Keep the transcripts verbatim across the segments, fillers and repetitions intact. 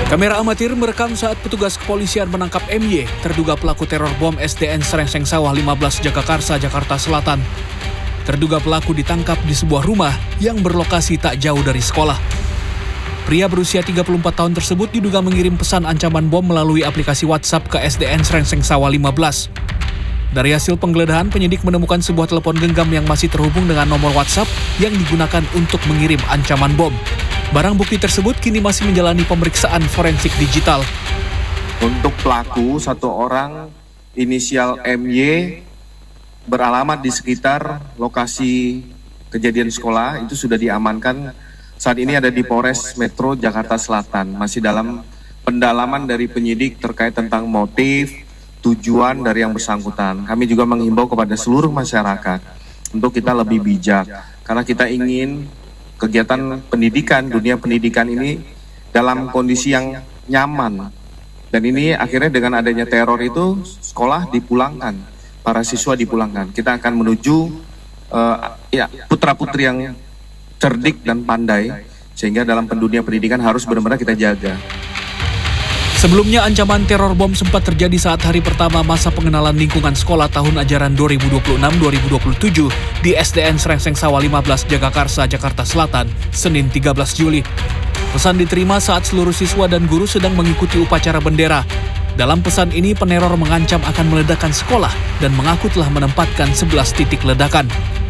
Kamera amatir merekam saat petugas kepolisian menangkap M Y, terduga pelaku teror bom S D N Serengseng Sawah lima belas Jagakarsa, Jakarta Selatan. Terduga pelaku ditangkap di sebuah rumah yang berlokasi tak jauh dari sekolah. Pria berusia tiga puluh empat tahun tersebut diduga mengirim pesan ancaman bom melalui aplikasi WhatsApp ke S D N Serengseng Sawah lima belas. Dari hasil penggeledahan, penyidik menemukan sebuah telepon genggam yang masih terhubung dengan nomor WhatsApp yang digunakan untuk mengirim ancaman bom. Barang bukti tersebut kini masih menjalani pemeriksaan forensik digital. Untuk pelaku, satu orang inisial M Y beralamat di sekitar lokasi kejadian sekolah, itu sudah diamankan. Saat ini ada di Polres Metro Jakarta Selatan, masih dalam pendalaman dari penyidik terkait tentang motif, tujuan dari yang bersangkutan. Kami juga menghimbau kepada seluruh masyarakat untuk kita lebih bijak, karena kita ingin kegiatan pendidikan, dunia pendidikan ini dalam kondisi yang nyaman. Dan ini akhirnya dengan adanya teror itu, sekolah dipulangkan, para siswa dipulangkan. Kita akan menuju uh, ya, putra-putri yang cerdik dan pandai, sehingga dalam dunia pendidikan harus benar-benar kita jaga. Sebelumnya, ancaman teror bom sempat terjadi saat hari pertama masa pengenalan lingkungan sekolah tahun ajaran dua ribu dua puluh enam dua ribu dua puluh tujuh di S D N Serengseng Sawah lima belas Jagakarsa, Jakarta Selatan, Senin tiga belas Juli. Pesan diterima saat seluruh siswa dan guru sedang mengikuti upacara bendera. Dalam pesan ini, peneror mengancam akan meledakkan sekolah dan mengaku telah menempatkan sebelas titik ledakan.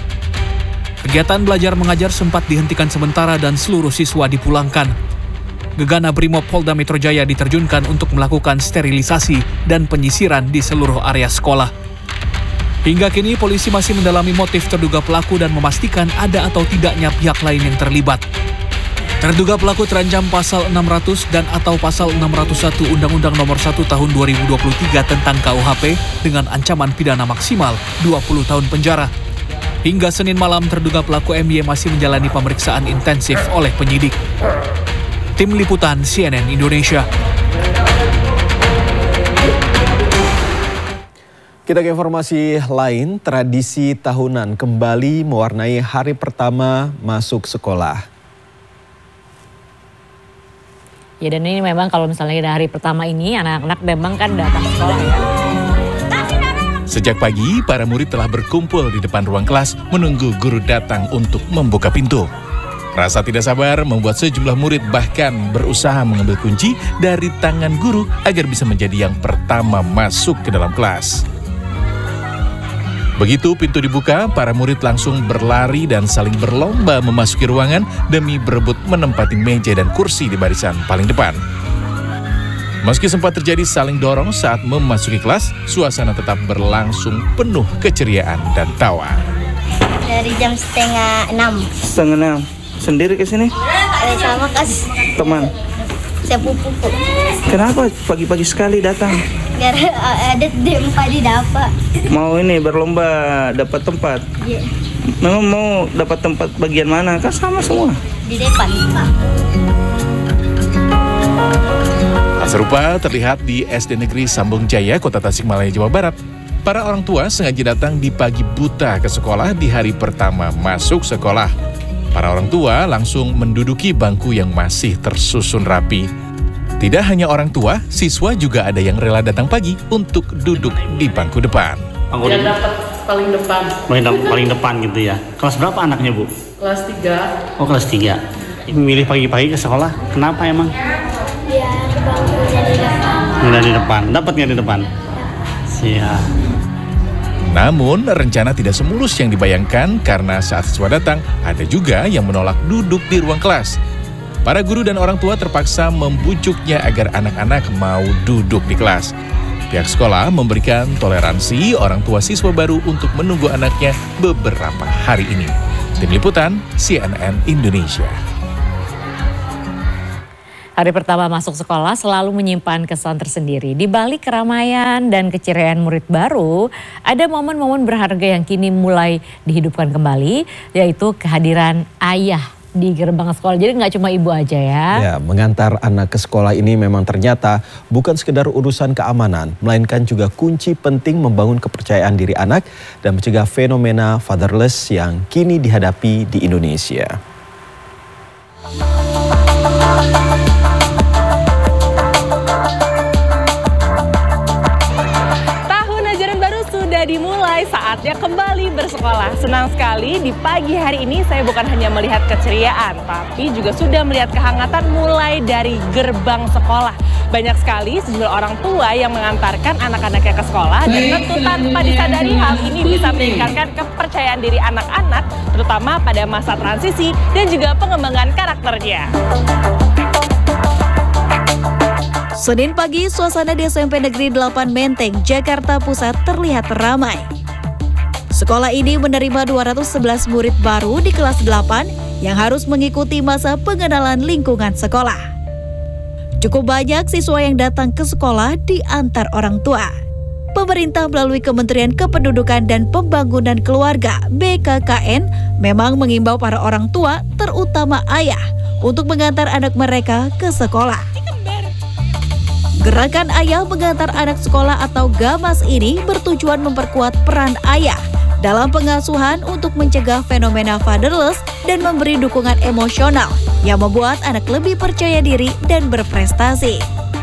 Kegiatan belajar mengajar sempat dihentikan sementara dan seluruh siswa dipulangkan. Gegana Brimob Polda Metro Jaya diterjunkan untuk melakukan sterilisasi dan penyisiran di seluruh area sekolah. Hingga kini polisi masih mendalami motif terduga pelaku dan memastikan ada atau tidaknya pihak lain yang terlibat. Terduga pelaku terancam pasal enam ratus dan atau pasal enam ratus satu Undang-Undang Nomor satu Tahun dua ribu dua puluh tiga tentang K U H P dengan ancaman pidana maksimal dua puluh tahun penjara. Hingga Senin malam, terduga pelaku M Y masih menjalani pemeriksaan intensif oleh penyidik. Tim Liputan C N N Indonesia. Kita ke informasi lain, tradisi tahunan kembali mewarnai hari pertama masuk sekolah. Ya, dan ini memang kalau misalnya di hari pertama ini anak-anak memang kan datang sekolah ya. Sejak pagi, para murid telah berkumpul di depan ruang kelas menunggu guru datang untuk membuka pintu. Rasa tidak sabar membuat sejumlah murid bahkan berusaha mengambil kunci dari tangan guru agar bisa menjadi yang pertama masuk ke dalam kelas. Begitu pintu dibuka, para murid langsung berlari dan saling berlomba memasuki ruangan demi berebut menempati meja dan kursi di barisan paling depan. Meski sempat terjadi saling dorong saat memasuki kelas, suasana tetap berlangsung penuh keceriaan dan tawa. Dari jam setengah enam. Setengah enam. Sendiri ke sini? Eh, sama kas teman. Sepupuku. Kenapa pagi-pagi sekali datang? Biar uh, ada tempat di dapat. Mau ini berlomba dapat tempat. Iya. Memang mau dapat tempat bagian mana? Kan sama semua. Di depan. Hal serupa terlihat di S D Negeri Sambung Jaya, Kota Tasikmalaya, Jawa Barat. Para orang tua sengaja datang di pagi buta ke sekolah di hari pertama masuk sekolah. Para orang tua langsung menduduki bangku yang masih tersusun rapi. Tidak hanya orang tua, siswa juga ada yang rela datang pagi untuk duduk di bangku depan. Yang dapat paling depan. Paling, paling depan gitu ya. Kelas berapa anaknya, Bu? Kelas tiga. Oh, kelas tiga. Memilih pagi-pagi ke sekolah, kenapa emang? Biar bangkunya di depan. Udah di depan, dapat nggak di depan? Siap. Namun, rencana tidak semulus yang dibayangkan karena saat siswa datang, ada juga yang menolak duduk di ruang kelas. Para guru dan orang tua terpaksa membujuknya agar anak-anak mau duduk di kelas. Pihak sekolah memberikan toleransi orang tua siswa baru untuk menunggu anaknya beberapa hari ini. Tim Liputan C N N Indonesia. Hari pertama masuk sekolah selalu menyimpan kesan tersendiri. Di balik keramaian dan keceriaan murid baru, ada momen-momen berharga yang kini mulai dihidupkan kembali, yaitu kehadiran ayah di gerbang sekolah. Jadi nggak cuma ibu aja ya. Ya, mengantar anak ke sekolah ini memang ternyata bukan sekedar urusan keamanan, melainkan juga kunci penting membangun kepercayaan diri anak dan mencegah fenomena fatherless yang kini dihadapi di Indonesia. sekali, di pagi hari ini saya bukan hanya melihat keceriaan, tapi juga sudah melihat kehangatan mulai dari gerbang sekolah. Banyak sekali sejumlah orang tua yang mengantarkan anak-anaknya ke sekolah dan tentu tanpa disadari hal ini bisa meningkatkan kepercayaan diri anak-anak, terutama pada masa transisi dan juga pengembangan karakternya. Senin pagi, suasana di S M P Negeri delapan Menteng, Jakarta Pusat terlihat ramai. Sekolah ini menerima dua ratus sebelas murid baru di kelas delapan yang harus mengikuti masa pengenalan lingkungan sekolah. Cukup banyak siswa yang datang ke sekolah diantar orang tua. Pemerintah melalui Kementerian Kependudukan dan Pembangunan Keluarga B K K N memang mengimbau para orang tua, terutama ayah, untuk mengantar anak mereka ke sekolah. Gerakan Ayah Mengantar Anak Sekolah atau GAMAS ini bertujuan memperkuat peran ayah dalam pengasuhan untuk mencegah fenomena fatherless dan memberi dukungan emosional yang membuat anak lebih percaya diri dan berprestasi.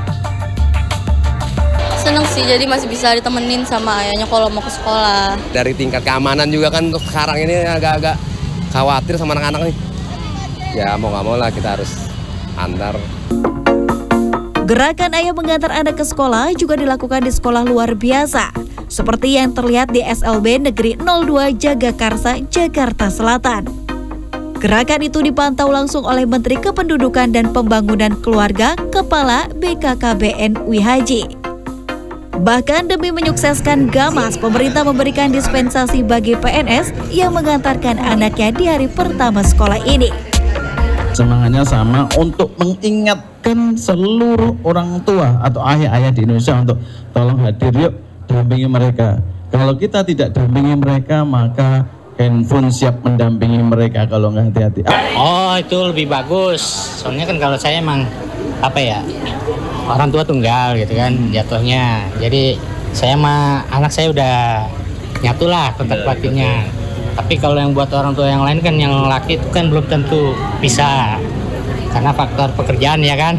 Seneng sih, jadi masih bisa ditemenin sama ayahnya kalau mau ke sekolah. Dari tingkat keamanan juga kan untuk sekarang ini agak-agak khawatir sama anak-anak nih. Ya mau nggak mau lah kita harus antar. Gerakan Ayah Mengantar Anak ke Sekolah juga dilakukan di sekolah luar biasa, seperti yang terlihat di S L B Negeri nol dua Jagakarsa, Jakarta Selatan. Gerakan itu dipantau langsung oleh Menteri Kependudukan dan Pembangunan Keluarga, Kepala B K K B N Wihaji. Bahkan demi menyukseskan GAMAS, pemerintah memberikan dispensasi bagi P N S yang mengantarkan anaknya di hari pertama sekolah ini. Semangatnya sama untuk mengingatkan seluruh orang tua atau ayah-ayah di Indonesia untuk tolong hadir yuk dampingi mereka. Kalau kita tidak dampingi mereka maka handphone siap mendampingi mereka kalau nggak hati-hati. Oh itu lebih bagus. Soalnya kan kalau saya emang apa ya orang tua tunggal gitu kan jatuhnya. Jadi saya sama anak saya udah nyatu lah kontak batinnya. Tapi kalau yang buat orang tua yang lain kan yang laki itu kan belum tentu bisa karena faktor pekerjaan ya kan.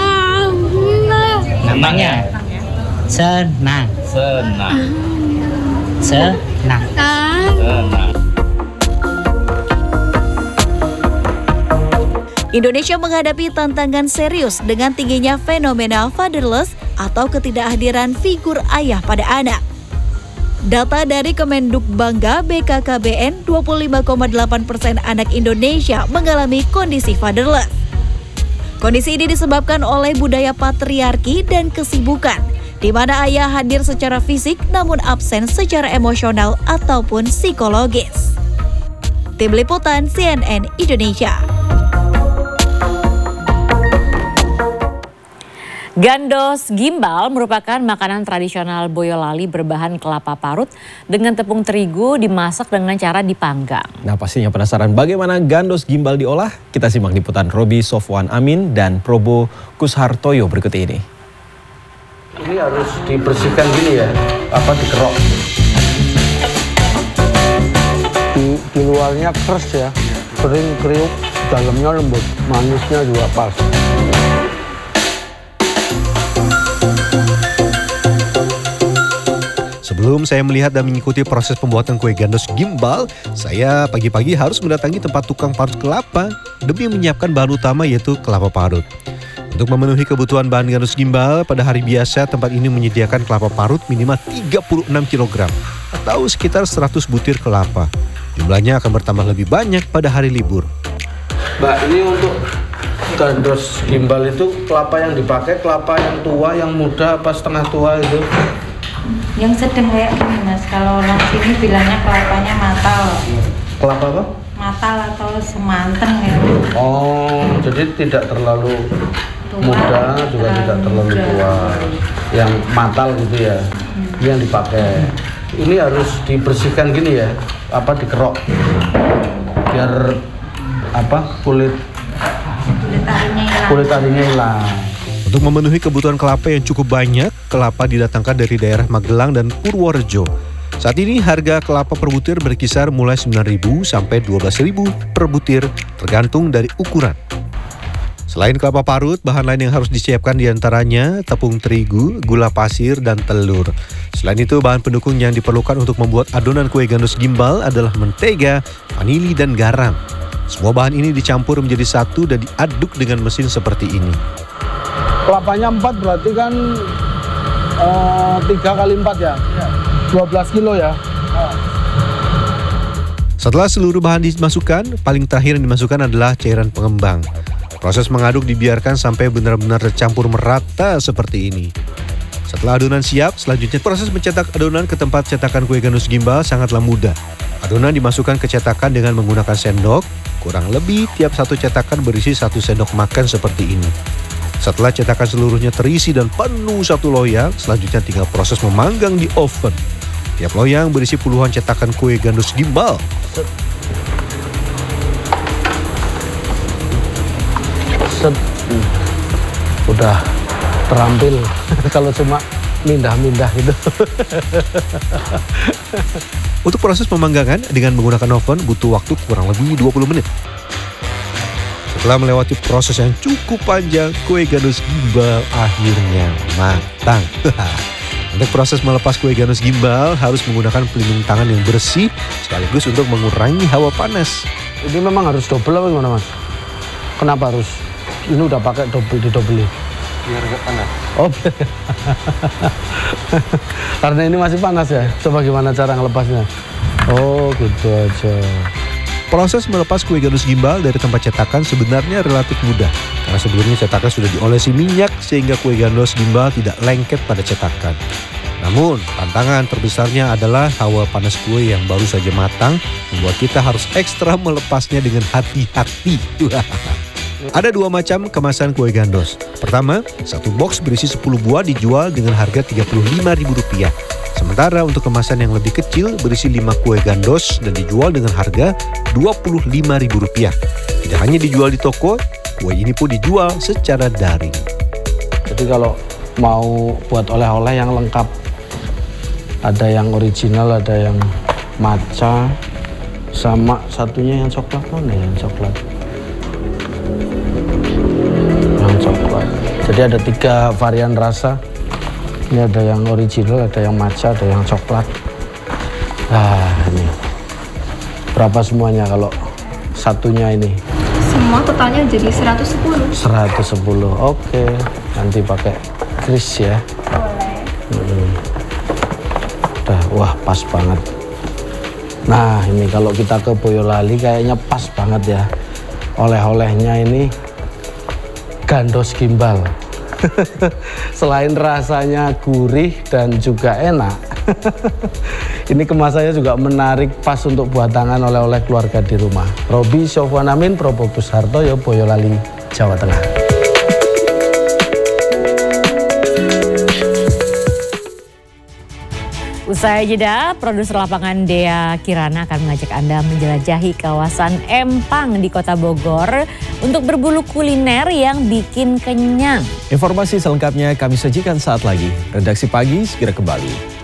Namanya senang. Senang. Senang. Senang. Indonesia menghadapi tantangan serius dengan tingginya fenomena fatherless atau ketidakhadiran figur ayah pada anak. Data dari Kemenduk Bangga B K K B N, dua puluh lima koma delapan persen anak Indonesia mengalami kondisi fatherless. Kondisi ini disebabkan oleh budaya patriarki dan kesibukan, di mana ayah hadir secara fisik namun absen secara emosional ataupun psikologis. Tim Liputan C N N Indonesia. Gandos gimbal merupakan makanan tradisional Boyolali berbahan kelapa parut dengan tepung terigu dimasak dengan cara dipanggang. Nah pastinya penasaran bagaimana gandos gimbal diolah? Kita simak liputan Robi Sofwan Amin dan Probo Kushartoyo berikut ini. Ini harus dibersihkan gini ya, apa dikerok. Di, di luarnya keras ya, kering kriuk, dalamnya lembut, manisnya juga pas. Sebelum saya melihat dan mengikuti proses pembuatan kue gandos gimbal, saya pagi-pagi harus mendatangi tempat tukang parut kelapa demi menyiapkan bahan utama yaitu kelapa parut. Untuk memenuhi kebutuhan bahan gandos gimbal, pada hari biasa tempat ini menyediakan kelapa parut minimal tiga puluh enam kilogram atau sekitar seratus butir kelapa. Jumlahnya akan bertambah lebih banyak pada hari libur. Mbak, ini untuk gandos gimbal itu kelapa yang dipakai, kelapa yang tua, yang muda, apa setengah tua itu? Yang sedang kayak gini mas, kalau orang sini bilangnya kelapanya matal. Kelapa apa? Matal atau semanteng ya. Oh, jadi tidak terlalu tua, muda, juga terlalu tidak terlalu muda. Tua. Yang matal gitu ya, hmm. yang dipakai. Ini harus dibersihkan gini ya, apa dikerok, biar apa kulit kulit arinya hilang. Kulit arinya hilang. Untuk memenuhi kebutuhan kelapa yang cukup banyak, kelapa didatangkan dari daerah Magelang dan Purworejo. Saat ini harga kelapa per butir berkisar mulai sembilan ribu sampai dua belas ribu per butir tergantung dari ukuran. Selain kelapa parut, bahan lain yang harus disiapkan diantaranya tepung terigu, gula pasir, dan telur. Selain itu, bahan pendukung yang diperlukan untuk membuat adonan kue gandus gimbal adalah mentega, vanili, dan garam. Semua bahan ini dicampur menjadi satu dan diaduk dengan mesin seperti ini. Kelapanya empat berarti kan uh, tiga kali empat ya? dua belas kilo ya? Setelah seluruh bahan dimasukkan, paling terakhir yang dimasukkan adalah cairan pengembang. Proses mengaduk dibiarkan sampai benar-benar tercampur merata seperti ini. Setelah adonan siap, selanjutnya proses mencetak adonan ke tempat cetakan kue gandus gimbal sangatlah mudah. Adonan dimasukkan ke cetakan dengan menggunakan sendok, kurang lebih tiap satu cetakan berisi satu sendok makan seperti ini. Setelah cetakan seluruhnya terisi dan penuh satu loyang, selanjutnya tinggal proses memanggang di oven. Tiap loyang berisi puluhan cetakan kue gandus gimbal. Set. Udah terampil kalau cuma mindah-mindah gitu. Untuk proses pemanggangan dengan menggunakan oven butuh waktu kurang lebih dua puluh menit. Setelah melewati proses yang cukup panjang, kue gandus gimbal akhirnya matang. Untuk proses melepas kue gandus gimbal harus menggunakan pelindung tangan yang bersih sekaligus untuk mengurangi hawa panas. Ini memang harus double apa gimana, Mas? Kenapa harus? Ini udah pakai double di double. Biar nggak panas. Oh, karena ini masih panas ya. Coba gimana cara ngelepasnya? Oh, gitu aja. Proses melepas kue gandus gimbal dari tempat cetakan sebenarnya relatif mudah. Karena sebelumnya cetakan sudah diolesi minyak sehingga kue gandus gimbal tidak lengket pada cetakan. Namun, tantangan terbesarnya adalah hawa panas kue yang baru saja matang membuat kita harus ekstra melepasnya dengan hati-hati. Ada dua macam kemasan kue gandos. Pertama, satu box berisi sepuluh buah dijual dengan harga tiga puluh lima ribu rupiah. Sementara untuk kemasan yang lebih kecil berisi lima kue gandos dan dijual dengan harga dua puluh lima ribu rupiah. Tidak hanya dijual di toko, kue ini pun dijual secara daring. Jadi kalau mau buat oleh-oleh yang lengkap, ada yang original, ada yang matcha, sama satunya yang coklat, mana yang coklat? Yang coklat. Jadi ada tiga varian rasa. Ini ada yang original, ada yang matcha, ada yang coklat. Nah, ini berapa semuanya kalau satunya ini? Semua totalnya jadi seratus sepuluh. seratus sepuluh. Oke, nanti pakai kris ya. Boleh. Hmm. Udah, wah pas banget. Nah, ini kalau kita ke Boyolali kayaknya pas banget ya. Oleh-olehnya ini gandos gimbal. Selain rasanya gurih dan juga enak, ini kemasannya juga menarik, pas untuk buat tangan oleh-oleh keluarga di rumah. Robi Sofwan Amin, Probokus Hartoyo, Boyolali, Jawa Tengah. Usai jeda, produser lapangan Dea Kirana akan mengajak Anda menjelajahi kawasan Empang di Kota Bogor untuk berburu kuliner yang bikin kenyang. Informasi selengkapnya kami sajikan saat lagi. Redaksi Pagi segera kembali.